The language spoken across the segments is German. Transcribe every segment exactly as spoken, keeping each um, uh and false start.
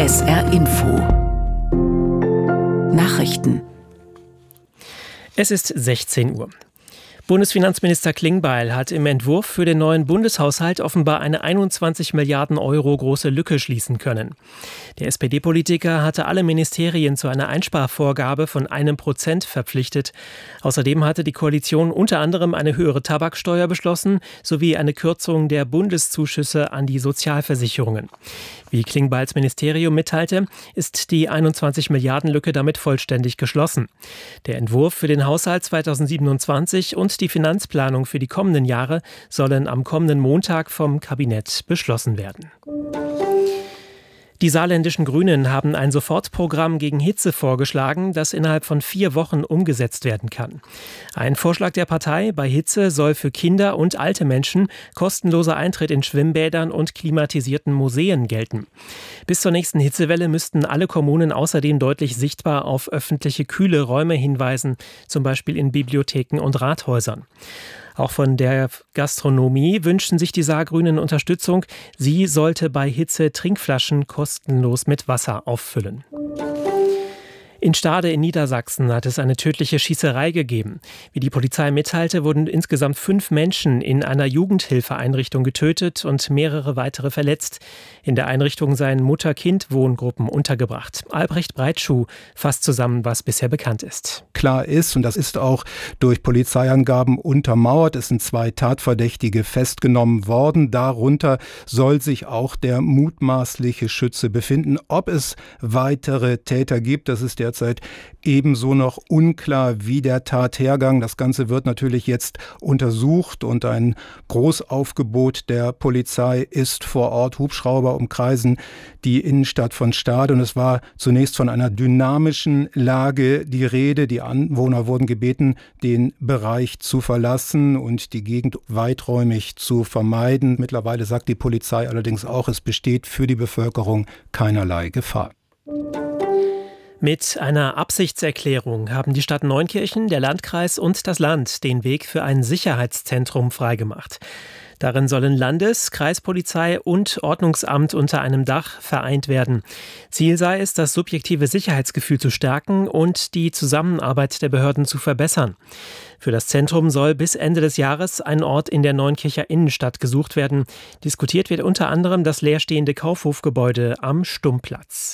S R Info Nachrichten. Es ist sechzehn Uhr. Bundesfinanzminister Klingbeil hat im Entwurf für den neuen Bundeshaushalt offenbar eine einundzwanzig Milliarden Euro große Lücke schließen können. Der S P D-Politiker hatte alle Ministerien zu einer Einsparvorgabe von einem Prozent verpflichtet. Außerdem hatte die Koalition unter anderem eine höhere Tabaksteuer beschlossen, sowie eine Kürzung der Bundeszuschüsse an die Sozialversicherungen. Wie Klingbeils Ministerium mitteilte, ist die einundzwanzig Milliarden Lücke damit vollständig geschlossen. Der Entwurf für den Haushalt zweitausendsiebenundzwanzig und die Finanzplanung für die kommenden Jahre sollen am kommenden Montag vom Kabinett beschlossen werden. Die saarländischen Grünen haben ein Sofortprogramm gegen Hitze vorgeschlagen, das innerhalb von vier Wochen umgesetzt werden kann. Ein Vorschlag der Partei: Bei Hitze soll für Kinder und alte Menschen kostenloser Eintritt in Schwimmbädern und klimatisierten Museen gelten. Bis zur nächsten Hitzewelle müssten alle Kommunen außerdem deutlich sichtbar auf öffentliche kühle Räume hinweisen, zum Beispiel in Bibliotheken und Rathäusern. Auch von der Gastronomie wünschen sich die Saargrünen Unterstützung. Sie sollte bei Hitze Trinkflaschen kostenlos mit Wasser auffüllen. In Stade in Niedersachsen hat es eine tödliche Schießerei gegeben. Wie die Polizei mitteilte, wurden insgesamt fünf Menschen in einer Jugendhilfeeinrichtung getötet und mehrere weitere verletzt. In der Einrichtung seien Mutter-Kind-Wohngruppen untergebracht. Albrecht Breitschuh fasst zusammen, was bisher bekannt ist. Klar ist, und das ist auch durch Polizeiangaben untermauert, es sind zwei Tatverdächtige festgenommen worden. Darunter soll sich auch der mutmaßliche Schütze befinden. Ob es weitere Täter gibt, das ist der derzeit ebenso noch unklar wie der Tathergang. Das Ganze wird natürlich jetzt untersucht und ein Großaufgebot der Polizei ist vor Ort. Hubschrauber umkreisen die Innenstadt von Stade und es war zunächst von einer dynamischen Lage die Rede. Die Anwohner wurden gebeten, den Bereich zu verlassen und die Gegend weiträumig zu vermeiden. Mittlerweile sagt die Polizei allerdings auch, es besteht für die Bevölkerung keinerlei Gefahr. Mit einer Absichtserklärung haben die Stadt Neunkirchen, der Landkreis und das Land den Weg für ein Sicherheitszentrum freigemacht. Darin sollen Landes-, Kreispolizei und Ordnungsamt unter einem Dach vereint werden. Ziel sei es, das subjektive Sicherheitsgefühl zu stärken und die Zusammenarbeit der Behörden zu verbessern. Für das Zentrum soll bis Ende des Jahres ein Ort in der Neunkircher Innenstadt gesucht werden. Diskutiert wird unter anderem das leerstehende Kaufhofgebäude am Stummplatz.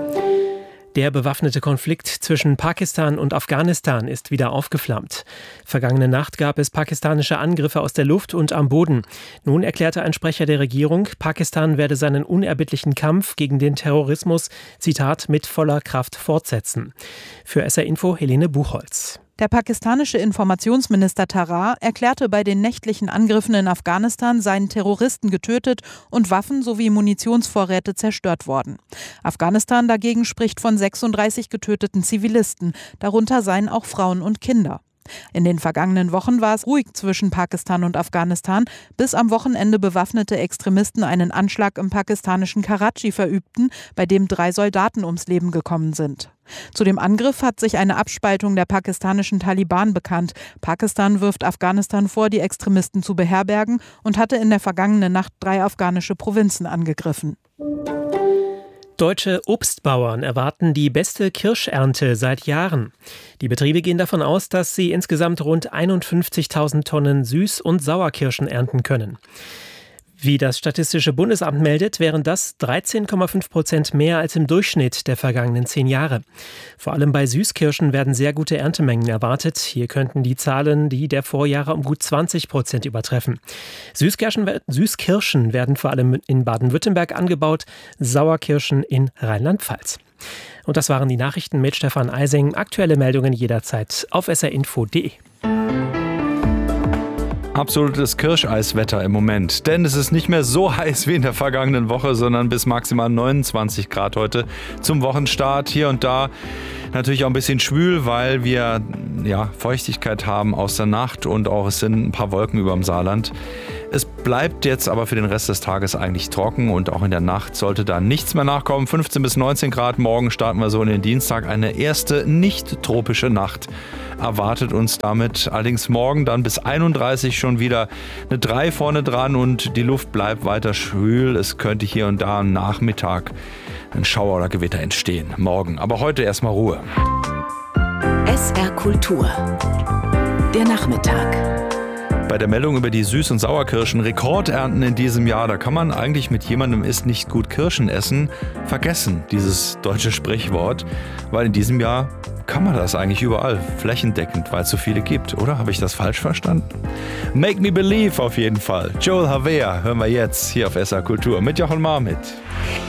Der bewaffnete Konflikt zwischen Pakistan und Afghanistan ist wieder aufgeflammt. Vergangene Nacht gab es pakistanische Angriffe aus der Luft und am Boden. Nun erklärte ein Sprecher der Regierung, Pakistan werde seinen unerbittlichen Kampf gegen den Terrorismus, Zitat, mit voller Kraft fortsetzen. Für S R Info Helene Buchholz. Der pakistanische Informationsminister Tarar erklärte, bei den nächtlichen Angriffen in Afghanistan seien Terroristen getötet und Waffen sowie Munitionsvorräte zerstört worden. Afghanistan dagegen spricht von sechsunddreißig getöteten Zivilisten, darunter seien auch Frauen und Kinder. In den vergangenen Wochen war es ruhig zwischen Pakistan und Afghanistan, bis am Wochenende bewaffnete Extremisten einen Anschlag im pakistanischen Karachi verübten, bei dem drei Soldaten ums Leben gekommen sind. Zu dem Angriff hat sich eine Abspaltung der pakistanischen Taliban bekannt. Pakistan wirft Afghanistan vor, die Extremisten zu beherbergen und hatte in der vergangenen Nacht drei afghanische Provinzen angegriffen. Deutsche Obstbauern erwarten die beste Kirschernte seit Jahren. Die Betriebe gehen davon aus, dass sie insgesamt rund einundfünfzigtausend Tonnen Süß- und Sauerkirschen ernten können. Wie das Statistische Bundesamt meldet, wären das dreizehn Komma fünf Prozent mehr als im Durchschnitt der vergangenen zehn Jahre. Vor allem bei Süßkirschen werden sehr gute Erntemengen erwartet. Hier könnten die Zahlen die der Vorjahre um gut zwanzig Prozent übertreffen. Süßkirschen, Süßkirschen werden vor allem in Baden-Württemberg angebaut, Sauerkirschen in Rheinland-Pfalz. Und das waren die Nachrichten mit Stefan Eising. Aktuelle Meldungen jederzeit auf s r info punkt d e. Absolutes Kirscheiswetter im Moment, denn es ist nicht mehr so heiß wie in der vergangenen Woche, sondern bis maximal neunundzwanzig Grad heute zum Wochenstart. Hier und da natürlich auch ein bisschen schwül, weil wir ja, Feuchtigkeit haben aus der Nacht und auch es sind ein paar Wolken über dem Saarland. Es bleibt jetzt aber für den Rest des Tages eigentlich trocken und auch in der Nacht sollte da nichts mehr nachkommen. fünfzehn bis neunzehn Grad, morgen starten wir so in den Dienstag. Eine erste nicht tropische Nacht erwartet uns damit. Allerdings morgen dann bis einunddreißig schon wieder eine drei vorne dran und die Luft bleibt weiter schwül. Es könnte hier und da am Nachmittag ein Schauer oder Gewitter entstehen. Morgen. Aber heute erstmal Ruhe. S R Kultur. Der Nachmittag. Bei der Meldung über die Süß- und Sauerkirschen, Rekordernten in diesem Jahr, da kann man eigentlich mit jemandem isst nicht gut Kirschen essen vergessen, dieses deutsche Sprichwort, weil in diesem Jahr kann man das eigentlich überall, flächendeckend, weil es so viele gibt, oder? Habe ich das falsch verstanden? Make Me Believe auf jeden Fall. Joel Havea hören wir jetzt hier auf S R Kultur mit Jochen Marmit.